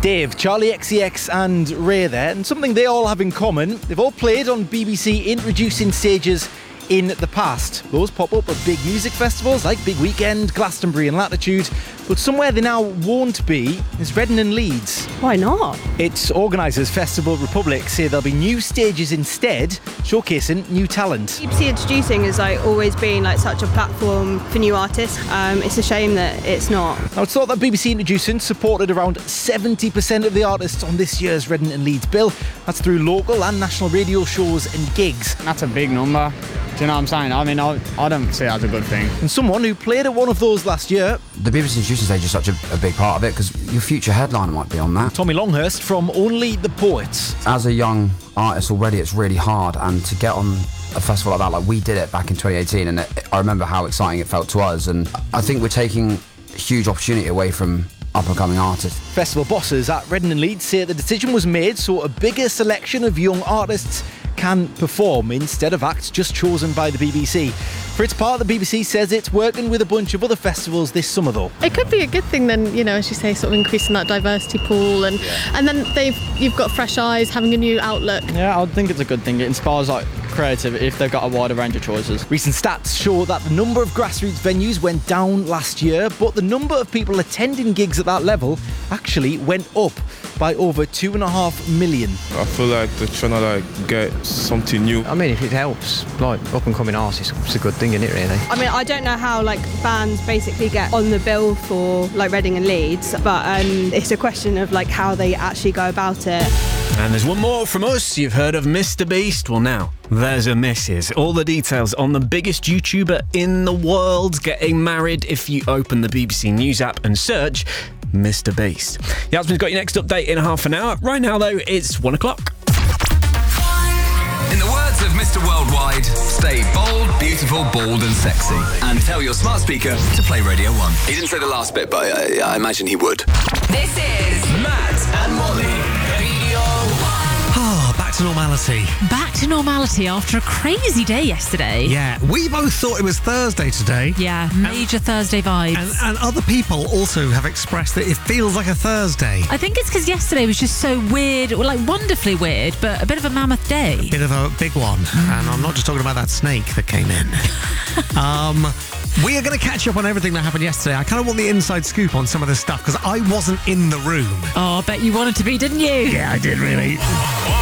Dave, Charlie XCX and Ray there, and something they all have in common, they've all played on BBC introducing stages in the past. Those pop up at big music festivals like Big Weekend, Glastonbury and Latitude, but somewhere they now won't be is Reading and Leeds. Why not? Its organisers, Festival Republic, say there'll be new stages instead, showcasing new talent. BBC Introducing has always been such a platform for new artists. It's a shame that it's not. Now, it's thought that BBC Introducing supported around 70% of the artists on this year's Reading and Leeds bill. That's through local and national radio shows and gigs. That's a big number. Do you know what I'm saying? I mean, I don't see it as a good thing. And someone who played at one of those last year, the BBC Introducing stage is such a big part of it because your future headliner might be on that. Tommy Longhurst from Only the Poets. As a young artist already, it's really hard, and to get on a festival like that, like we did it back in 2018, and I remember how exciting it felt to us, and I think we're taking a huge opportunity away from up-and-coming artists. Festival bosses at Reading and Leeds say the decision was made so a bigger selection of young artists can perform instead of acts just chosen by the BBC. For its part, the BBC says it's working with a bunch of other festivals this summer though. It could be a good thing then, as you say, sort of increasing that diversity pool and then you've got fresh eyes, having a new outlook. Yeah, I think it's a good thing. It inspires creativity if they've got a wider range of choices. Recent stats show that the number of grassroots venues went down last year, but the number of people attending gigs at that level actually went up by over 2.5 million. I feel like they're trying to get something new. I mean, if it helps, up and coming artists, it's a good thing, isn't it, really? I mean, I don't know how bands basically get on the bill for Reading and Leeds, but it's a question of how they actually go about it. And there's one more from us. You've heard of Mr. Beast? Well, now there's a Mrs. All the details on the biggest YouTuber in the world getting married if you open the BBC News app and search Mr. Beast. Yasmin's got your next update in half an hour. Right now, though, it's 1 o'clock. In the words of Mr. Worldwide, stay bold, beautiful, bald and sexy. And tell your smart speaker to play Radio 1. He didn't say the last bit, but I imagine he would. This is Matt and Molly. Back to normality. Back to normality after a crazy day yesterday. Yeah, we both thought it was Thursday today. Yeah, major Thursday vibes. And other people also have expressed that it feels like a Thursday. I think it's because yesterday was just so weird, wonderfully weird, but a bit of a mammoth day. A bit of a big one. And I'm not just talking about that snake that came in. We are going to catch up on everything that happened yesterday. I kind of want the inside scoop on some of this stuff because I wasn't in the room. Oh, I bet you wanted to be, didn't you? Yeah, I did, really.